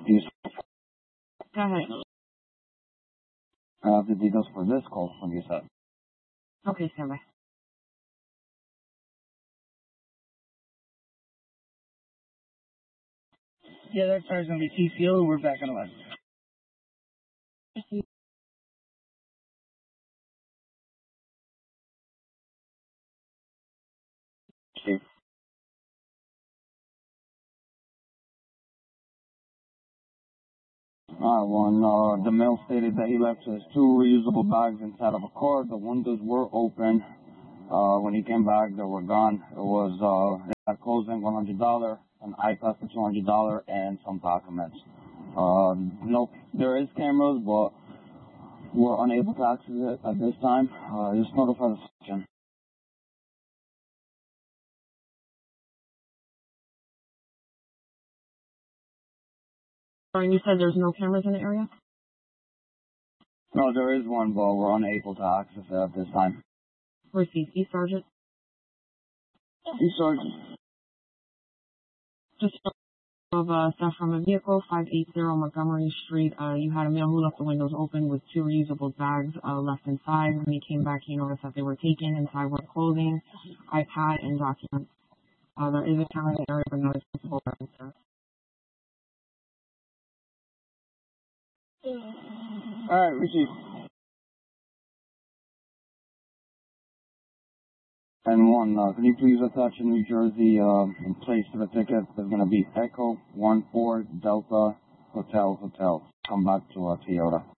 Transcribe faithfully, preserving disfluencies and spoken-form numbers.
These Go ahead. uh, the details for this call from you said. Okay, stand by. Yeah, that car's gonna be T C O. We're back on the line. Chief. Uh, when uh, the mail stated that he left his two reusable bags inside of a car, the windows were open. Uh, when he came back, they were gone. It was uh, a closing one hundred dollars, an iPad for two hundred dollars, and some documents. Uh, no, there is cameras, but we're unable to access it at this time. Uh, just notify the section. Sorry, you said there's no cameras in the area? No, there is one, but we're unable to access it at this time. Where's the East Sergeant? East Sergeant. Just of uh, stuff from a vehicle, five eighty Montgomery Street. Uh, you had a male who left the windows open with two reusable bags uh, left inside. When he came back, he noticed that they were taken. Inside were clothing, iPad, and documents. Uh, there is a camera in the area, but not accessible right there. All right, Richie. And one, uh, can you please attach a New Jersey uh, place to the ticket? There's going to be Echo one four Delta Hotel Hotel. Come back to uh, Toyota.